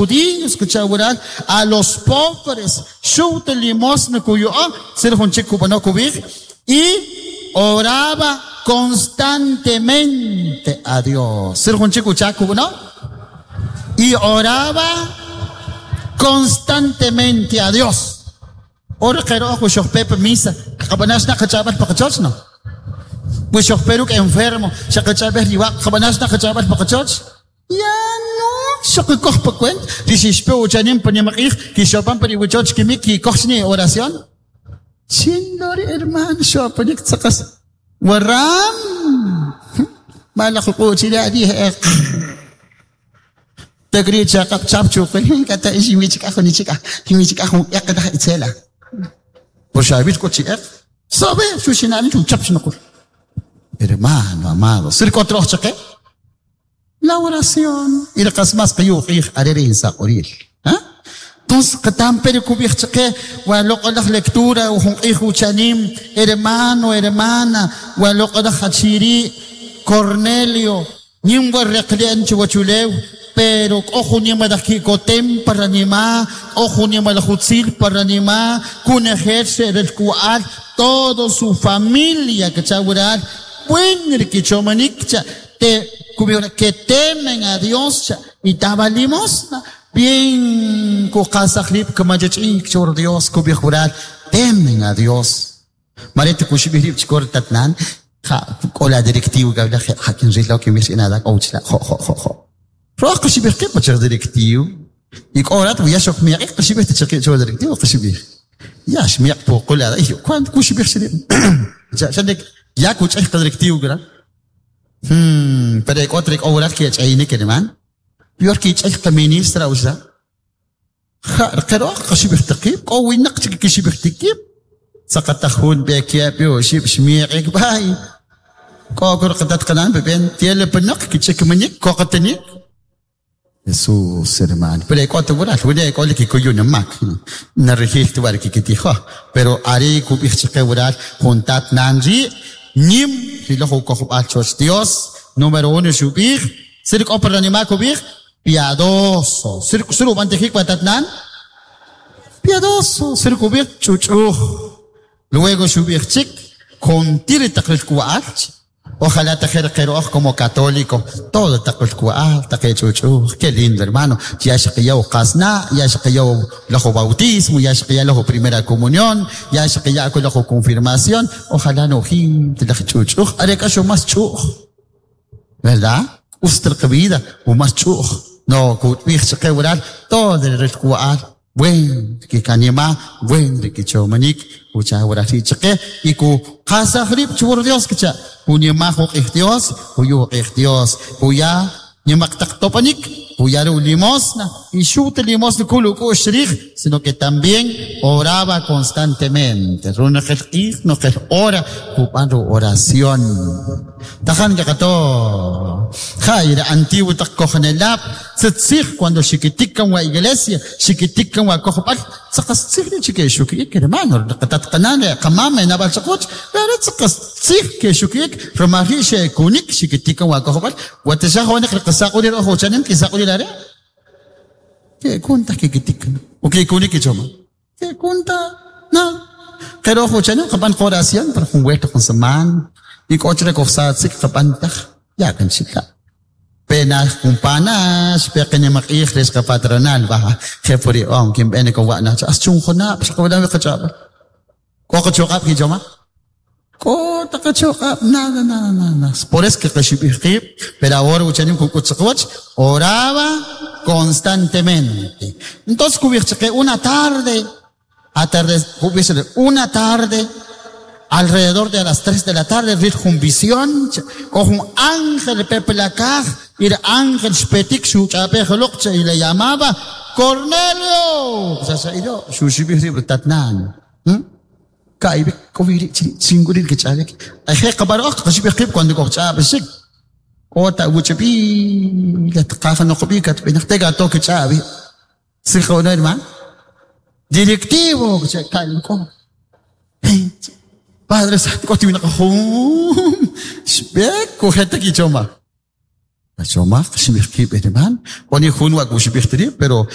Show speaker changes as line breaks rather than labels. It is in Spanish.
judíos, escuchabural, a los pobres, shute limosna cuyo, ser honche cubano cubir, y oraba constantemente a Dios. Ser honche cuchacu, ¿no? Y oraba constantemente a Dios. Ora quiero que yo pepe misa, cabanas na cachabat pakachos no. Pues yo espero que enfermo, ya cachabas riba, cabanas na cachabat pakachos. Ya no, yo que cojo pa cuen, dice espero janim panimakir, que yo pan paniwachos que mi que cochni oración. Sindor hermano, yo panik sakas. Waram, malak ko sila di. Tegri cakap capcuk, kata isi micik aku ni cika, micik aku yak dah itsela. Bersabit kau cik, sabe susinan tu cap senakul. Hermano amado, circo troch cake, la oración y la casmas que yo haré en sacoril. Entonces ketamper kubir cake, walok adah lectura hijo chanim, hermano hermana, walok adah hachiri, Cornelio, nimba reklian chuachuleu. Pero ojo ni madakiko tem para nima, ojo ni madakutsil para nima, kun ejerce el cual toda su familia que chaburar, buen riquichomanik te que temen a Dios y tabalimos bien kukasaklip kamajachik chor Dios kubijurar temen a Dios. Marete kushibirip chikor tatnan, kola directivo gabla hakin rizlo que mis inada ouchla ho. Roh kasibih ke macam direktif. Ik orang tu ya sok miak kasibih tu cakap macam direktif kasibih. Ya miak pokok lah. Kuan kasibih sendiri. Jadi ya kucing direktif kan? Pada ek orang kia cai ni kedeman. Biar kita cai ministra usah. Kalau kasibih takib, kau winak cakap kasibih takib. Sakat tahun bekia bio sib miak ek bayi. Kau ketat kanan beben tiada penak kita kemenik kau katanya. Jesús, hermano. Pero hay cuatro horas, voy a decirle que yo no mac. No registro para que dijo. Pero haré cubrirse que orar juntar nanji. Nim, si lo cojo a Dios. Número uno, subir. Ser para animar cubrir. Piadoso. Ser mantequilla para nan. Piadoso. Ser cubrir chuchu. Luego subir chic. Con tire tacles cuach. Ojalá te quiero como católico. Todo te chuchu. Qué lindo, hermano. Ya se que yo casna, ya se que yo lo bautismo, ya se que ya lo primera comunión, ya se que ya lo confirmación. Ojalá no te la chuchu. Haré caso más chuchu. ¿Verdad? Usted que vida, o más chuchu. No, se que orar todo el cuar. Buen, que canima, buen, que chomanik, ucha orasi cheque, y ku casa grip chur Dios que cha, unyama ho Dios, uyu Dios, uya nyemak tak topanik, uyaru limosna, y shute limosna kuluku shrik, sino que también oraba constantemente. Runa no que ora, cupando oración. Tahan kato, jaira antiguo tak kohanelap, setsir cuando chiquitican wa iglesia, chiquitican wa kohopal, sakas sir ni chique shukik, hermano, katat kanane, kamame na balsakoch, pero sakas sir que shukik, ramahishe kunik, chiquitican wa kohopal, watesha honek kasako ni roho chanem, kisako ni lare. Que kunta kikitikan, okay kunik ichoma. Que kunta, na, que roho chanem, kapan korasian, para kung weto kung saman. Y coche ko sa sik kapanta ya kan sika pena kumpanas pequeña makikres ka patronal ba jefori kim bene ko wa na as chung khona sa ko dami ka chaba ko chokap ki joma ko ta ka chokap na por es que kashibih pero ahora uchanim ko kutsqwach oraba constantemente. Entonces cubierto que una tarde alrededor de las 3 de la tarde, vi una visión, con un ángel pepelacaj, y el ángel spetik su chapejelokcha, y le llamaba Cornelio. O sea, se ha ido, su shibiri tatnan. Kaibik, koviri, singurir que chavek. Hay que cabarok, shibiri, cuando cochapesik. Kota, wuchapi, la tkafa no kopikat, pinakteга to que chavi. Sikho na hermano. Directivo, que se cae con. Padre Santo, kau tiba nak sebab kau hati kita cuma, cuma sibuk herman, kau ni hunwa kau sibuk tadi, pero